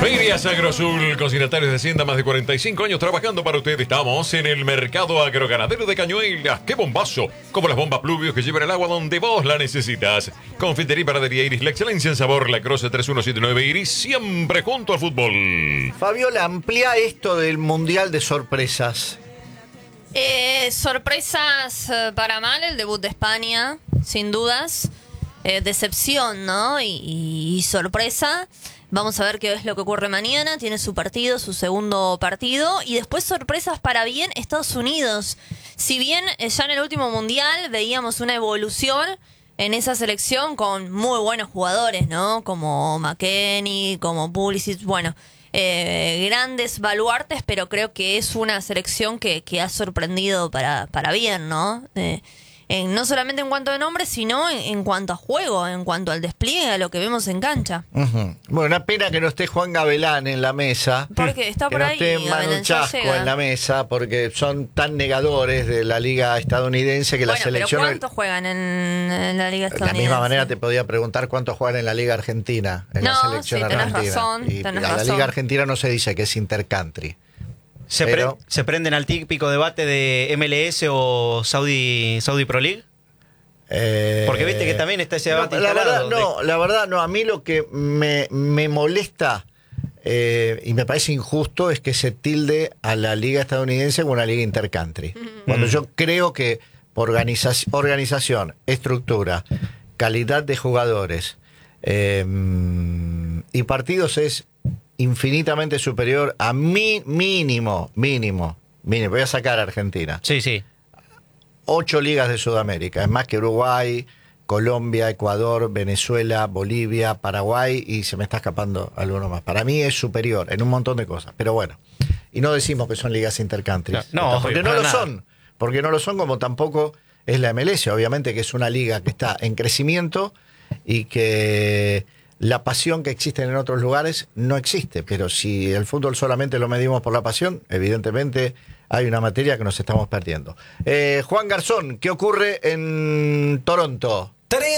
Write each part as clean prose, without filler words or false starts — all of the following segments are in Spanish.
Ferias Agrosul, consignatarios de Hacienda, más de 45 años trabajando para usted. Estamos en el mercado agroganadero de Cañuelas. ¡Qué bombazo! Como las bombas Pluvios que llevan el agua donde vos la necesitas. Confitería y panadería Iris, la excelencia en sabor. La Croce 3179 Iris, siempre junto al fútbol. Fabiola, amplía esto del Mundial de sorpresas. Sorpresas para mal, el debut de España, sin dudas. Decepción, ¿no? Y sorpresa. Vamos a ver qué es lo que ocurre mañana. Tiene su partido, su segundo partido. Y después sorpresas para bien Estados Unidos. Si bien ya en el último mundial veíamos una evolución en esa selección con muy buenos jugadores, ¿no? Como McKennie, como Pulisic, bueno, grandes baluartes, pero creo que es una selección que ha sorprendido para bien, ¿no? No solamente en cuanto a nombres, sino en cuanto a juego, en cuanto al despliegue, a lo que vemos en cancha. Bueno, una pena que no esté Juan Gavilán en la mesa. Porque está por ahí, que no esté Manu Chasco en la mesa, porque son tan negadores de la liga estadounidense que la selección... Pero ¿cuántos juegan en la liga estadounidense? De la misma manera te podía preguntar cuántos juegan en la liga argentina, en la selección argentina. Tenés la razón. liga argentina no se dice que es intercountry. ¿Se prenden al típico debate de MLS o Saudi Pro League? Porque viste que también está ese debate instalado. La verdad no. A mí lo que me molesta y me parece injusto es que se tilde a la liga estadounidense como una liga intercountry. Cuando yo creo que organización, estructura, calidad de jugadores y partidos es infinitamente superior a mínimo. Voy a sacar a Argentina. Sí. 8 ligas de Sudamérica. Es más que Uruguay, Colombia, Ecuador, Venezuela, Bolivia, Paraguay, y se me está escapando alguno más. Para mí es superior en un montón de cosas. Pero bueno, y no decimos que son ligas intercountry. Porque no lo son. Porque no lo son, como tampoco es la MLS. Obviamente que es una liga que está en crecimiento y que la pasión que existe en otros lugares no existe, pero si el fútbol solamente lo medimos por la pasión, evidentemente hay una materia que nos estamos perdiendo. Juan Garzón, ¿qué ocurre en Toronto?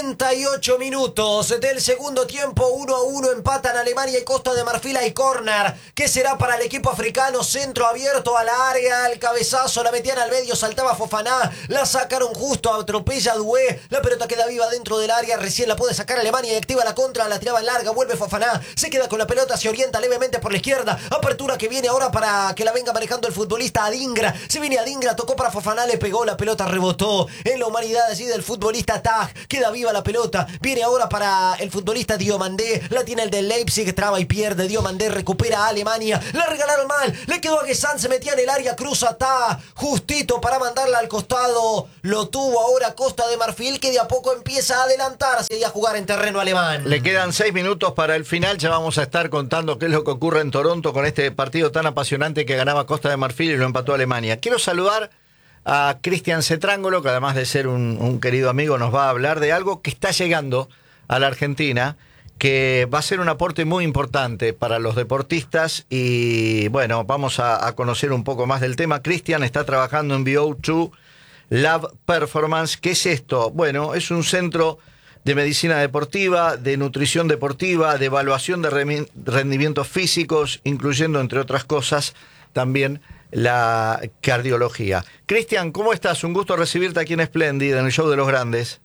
38 minutos del segundo tiempo, 1-1, empatan Alemania y Costa de Marfil. Hay córner, ¿qué será para el equipo africano? Centro abierto a la área, el cabezazo, la metían al medio, saltaba Fofaná, la sacaron justo, atropella a Doué, la pelota queda viva dentro del área, recién la puede sacar Alemania y activa la contra, la tiraba en larga, vuelve Fofaná, se queda con la pelota, se orienta levemente por la izquierda, apertura que viene ahora para que la venga manejando el futbolista Adingra, se viene Adingra, tocó para Fofaná, le pegó, la pelota rebotó en la humanidad allí del futbolista Tag, queda viva la pelota, viene ahora para el futbolista Diomandé, la tiene el del Leipzig, traba y pierde, Diomandé recupera a Alemania, la regalaron mal, le quedó a Gesán, se metía en el área, cruza Ta, justito para mandarla al costado, lo tuvo ahora Costa de Marfil, que de a poco empieza a adelantarse y a jugar en terreno alemán. Le quedan 6 minutos para el final, ya vamos a estar contando qué es lo que ocurre en Toronto con este partido tan apasionante que ganaba Costa de Marfil y lo empató Alemania. Quiero saludar a Cristian Cetrángulo, que además de ser un querido amigo, nos va a hablar de algo que está llegando a la Argentina, que va a ser un aporte muy importante para los deportistas y bueno, vamos a conocer un poco más del tema. Cristian está trabajando en VO2 Lab Performance. ¿Qué es esto? Bueno, es un centro de medicina deportiva, de nutrición deportiva, de evaluación de rendimientos físicos, incluyendo, entre otras cosas, también la cardiología. Cristian, ¿cómo estás? Un gusto recibirte aquí en Splendid, en el Show de los Grandes.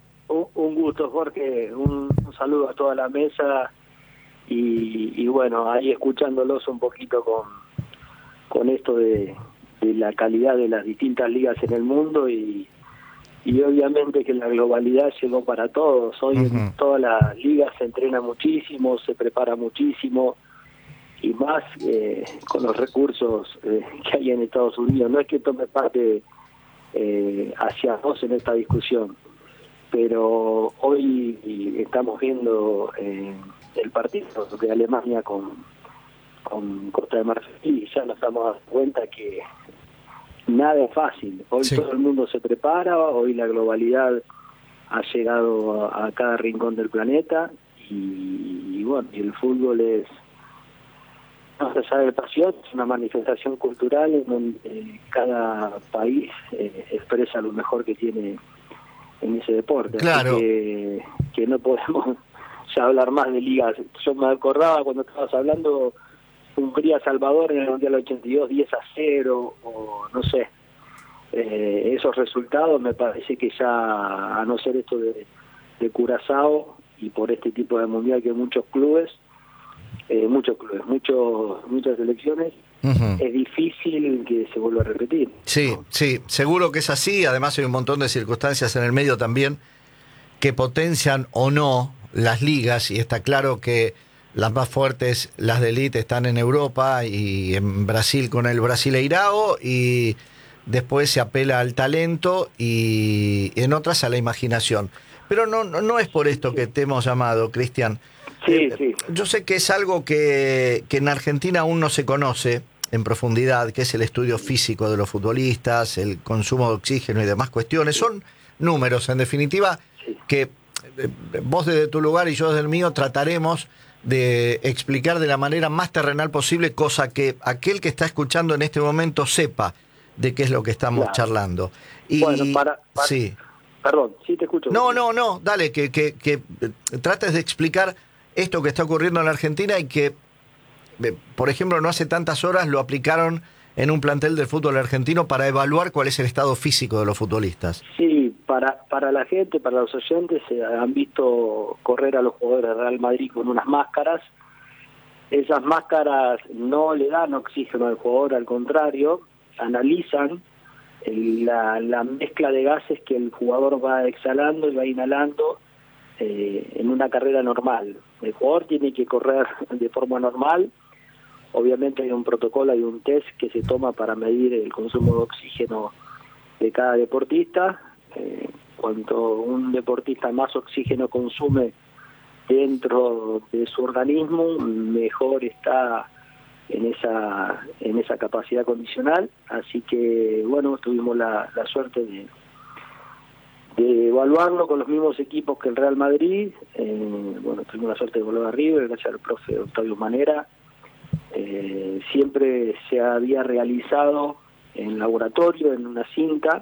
Un gusto, Jorge. Un saludo a toda la mesa y bueno, ahí escuchándolos un poquito con esto de la calidad de las distintas ligas en el mundo y obviamente que la globalidad llegó para todos. Hoy en todas las ligas se entrena muchísimo, se prepara muchísimo y más con los recursos que hay en Estados Unidos. No es que tome parte hacia vos en esta discusión, pero hoy estamos viendo el partido de Alemania con Costa de Marfil y ya nos damos cuenta que nada es fácil. Hoy todo el mundo se prepara, hoy la globalidad ha llegado a cada rincón del planeta y bueno, y el fútbol es, más allá de pasión, es una manifestación cultural en donde cada país expresa lo mejor que tiene en ese deporte. Claro. Así que no podemos ya hablar más de ligas. Yo me acordaba cuando estabas hablando Hungría-Salvador en el Mundial 82, 10-0, o no sé. Esos resultados me parece que ya, a no ser esto de Curazao, y por este tipo de mundial que muchas selecciones, es difícil que se vuelva a repetir. Sí, ¿no? sí, seguro que es así. Además hay un montón de circunstancias en el medio también que potencian o no las ligas, y está claro que las más fuertes, las de élite, están en Europa y en Brasil con el Brasileirao, y después se apela al talento y en otras a la imaginación. Pero no es por esto que te hemos llamado, Cristian. Sí, sí. Yo sé que es algo que en Argentina aún no se conoce en profundidad, que es el estudio físico de los futbolistas, el consumo de oxígeno y demás cuestiones. Son números, en definitiva, que vos desde tu lugar y yo desde el mío trataremos de explicar de la manera más terrenal posible, cosa que aquel que está escuchando en este momento sepa de qué es lo que estamos charlando. Y, bueno, sí. Perdón, sí te escucho. No, dale, que trates de explicar esto que está ocurriendo en la Argentina y que, por ejemplo, no hace tantas horas lo aplicaron en un plantel del fútbol argentino para evaluar cuál es el estado físico de los futbolistas. Sí, para la gente, para los oyentes, se han visto correr a los jugadores de Real Madrid con unas máscaras. Esas máscaras no le dan oxígeno al jugador, al contrario, analizan la mezcla de gases que el jugador va exhalando y va inhalando en una carrera normal. El jugador tiene que correr de forma normal. Obviamente hay un protocolo, hay un test que se toma para medir el consumo de oxígeno de cada deportista. Cuanto un deportista más oxígeno consume dentro de su organismo, mejor está en esa capacidad condicional. Así que bueno, tuvimos la suerte de evaluarlo con los mismos equipos que el Real Madrid. Bueno, tuvimos la suerte de volver a River gracias al profe Octavio Manera. Siempre se había realizado en laboratorio, en una cinta,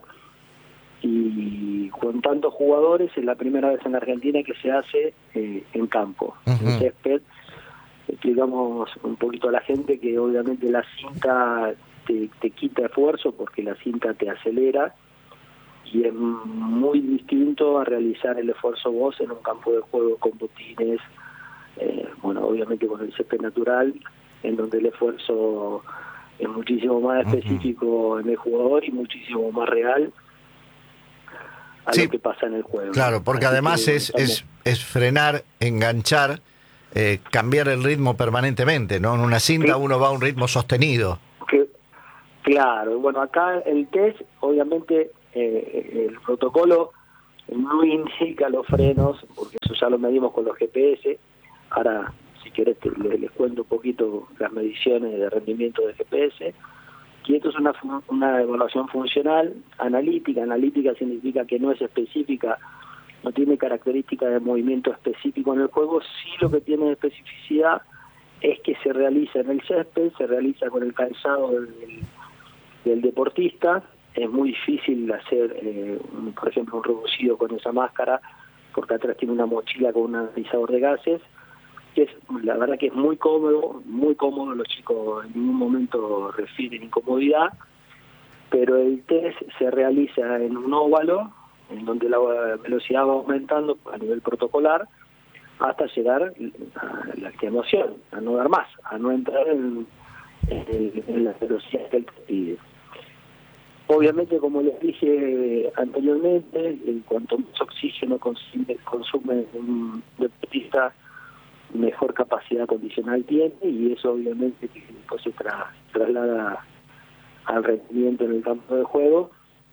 y con tantos jugadores es la primera vez en la Argentina que se hace en campo, en césped. Explicamos un poquito a la gente que obviamente la cinta te quita esfuerzo porque la cinta te acelera, y es muy distinto a realizar el esfuerzo vos en un campo de juego con botines, bueno, obviamente con el césped natural, en donde el esfuerzo es muchísimo más específico en el jugador y muchísimo más real a lo que pasa en el juego. Claro, porque así además es frenar, enganchar, cambiar el ritmo permanentemente, ¿no? En una cinta uno va a un ritmo sostenido. Claro, bueno, acá el test, obviamente, el protocolo no indica los frenos, porque eso ya lo medimos con los GPS. Ahora, si querés, les cuento un poquito las mediciones de rendimiento de GPS. Y esto es una evaluación funcional, analítica. Analítica significa que no es específica, no tiene características de movimiento específico en el juego. Sí, lo que tiene de especificidad es que se realiza en el césped, se realiza con el calzado del deportista. Es muy difícil hacer, por ejemplo, un reducido con esa máscara, porque atrás tiene una mochila con un analizador de gases, que es, la verdad que es muy cómodo, los chicos en ningún momento refieren incomodidad, pero el test se realiza en un óvalo, en donde la velocidad va aumentando a nivel protocolar, hasta llegar a la extenuación, a no dar más, a no entrar en la velocidad que él pide. Obviamente, como les dije anteriormente, en cuanto más oxígeno consume un deportista, mejor capacidad condicional tiene, y eso obviamente que después se traslada al rendimiento en el campo de juego,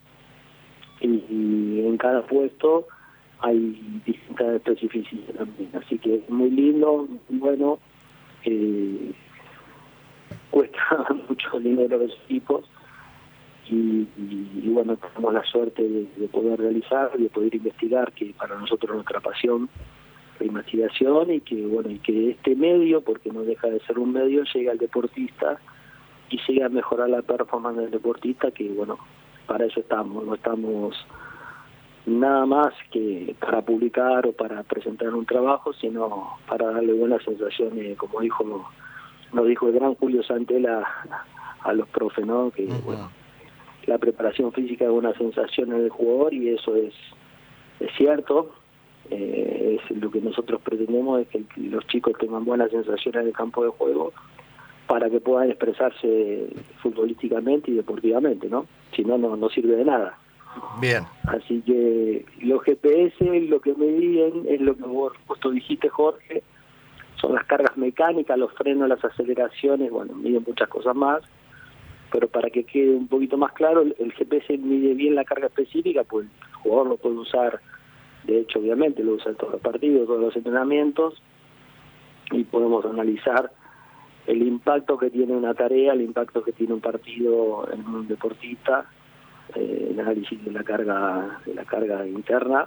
y en cada puesto hay distintas especificidades también. Así que es muy lindo, muy bueno, cuesta mucho dinero los equipos, y bueno, tenemos la suerte de poder realizar y de poder investigar, que para nosotros es nuestra pasión, la investigación, y que bueno, y que este medio, porque no deja de ser un medio, llegue al deportista y llegue a mejorar la performance del deportista, que bueno, para eso estamos, no estamos nada más que para publicar o para presentar un trabajo, sino para darle buenas sensaciones, como nos dijo el gran Julio Santella a los profes, ¿no? Que bueno, la preparación física es una sensación en el jugador, y eso es cierto. Es lo que nosotros pretendemos, es que los chicos tengan buenas sensaciones en el campo de juego para que puedan expresarse futbolísticamente y deportivamente, ¿no? Si no, no sirve de nada. Bien. Así que los GPS, lo que medían es lo que vos tú dijiste, Jorge, son las cargas mecánicas, los frenos, las aceleraciones, bueno, miden muchas cosas más, pero para que quede un poquito más claro, el GPS mide bien la carga específica, pues el jugador lo puede usar, de hecho obviamente lo usa en todos los partidos, todos los entrenamientos, y podemos analizar el impacto que tiene una tarea, el impacto que tiene un partido en un deportista, el análisis de la carga interna,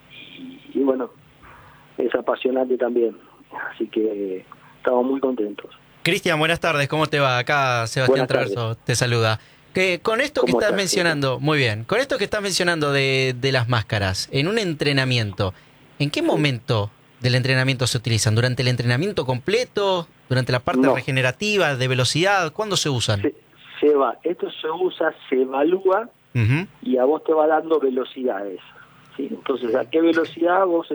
y bueno, es apasionante también, así que estamos muy contentos. Cristian, buenas tardes, ¿cómo te va? Acá Sebastián Traverso te saluda. Con esto que estás mencionando, muy bien, con esto que estás mencionando de las máscaras, en un entrenamiento, ¿en qué momento del entrenamiento se utilizan? ¿Durante el entrenamiento completo? ¿Durante la parte regenerativa, de velocidad? ¿Cuándo se usan? Esto se usa, se evalúa, y a vos te va dando velocidades, ¿sí? Entonces, ¿a qué velocidad vos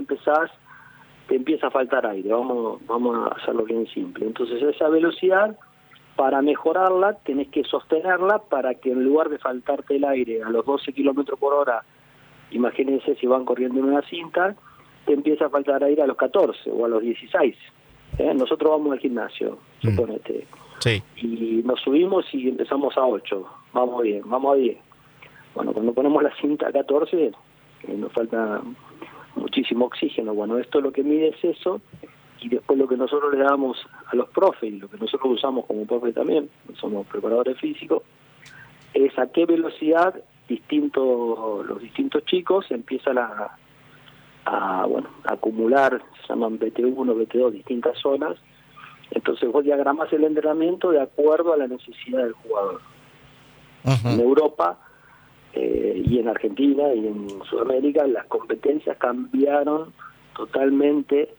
te empieza a faltar aire? Vamos a hacerlo bien simple. Entonces, esa velocidad, para mejorarla, tenés que sostenerla para que en lugar de faltarte el aire a los 12 kilómetros por hora, imagínense si van corriendo en una cinta, te empieza a faltar aire a los 14 o a los 16. Nosotros vamos al gimnasio, suponete. Sí. Y nos subimos y empezamos a 8. Vamos bien, vamos a 10. Bueno, cuando ponemos la cinta a 14, nos falta muchísimo oxígeno. Bueno, esto lo que mide es eso, y después lo que nosotros le damos a los profes, y lo que nosotros usamos como profes también, somos preparadores físicos, es a qué velocidad los distintos chicos empiezan a acumular, se llaman BT1, BT2, distintas zonas. Entonces vos diagramas el entrenamiento de acuerdo a la necesidad del jugador. En Europa y en Argentina y en Sudamérica las competencias cambiaron totalmente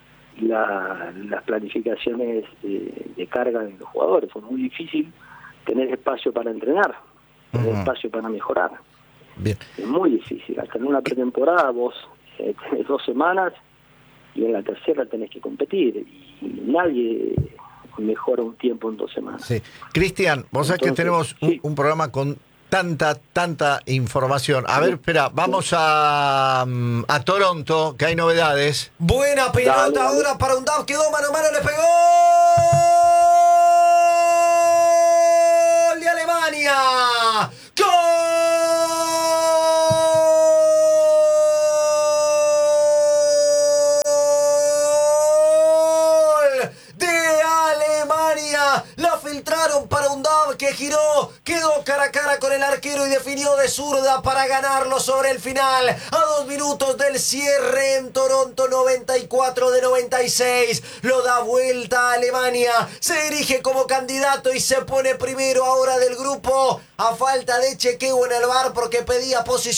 las planificaciones de carga de los jugadores. Es muy difícil tener espacio para entrenar, tener espacio para mejorar. Bien. Es muy difícil. Hasta en una pretemporada vos tenés 2 semanas y en la tercera tenés que competir, y nadie mejora un tiempo en 2 semanas. Sí. Cristian, vos sabés que tenemos un programa con tanta información. A ver, espera, vamos a Toronto, que hay novedades. Buena pelota ahora para Undav, quedó mano a mano, le pegó ¡Gol de Alemania! Para Undav, que giró, quedó cara a cara con el arquero y definió de zurda para ganarlo sobre el final. A 2 minutos del cierre en Toronto, 94-96. Lo da vuelta a Alemania. Se erige como candidato y se pone primero ahora del grupo. A falta de chequeo en el VAR porque pedía posición.